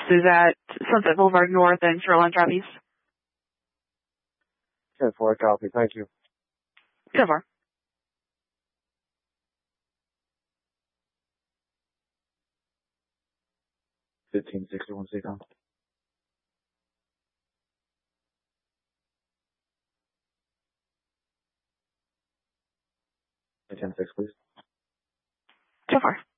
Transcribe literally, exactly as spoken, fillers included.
is at Sunset Boulevard North and Shoreline Drive East. ten four, copy. Thank you. ten four. fifteen sixty-one, Seacom. ten six, please. ten four.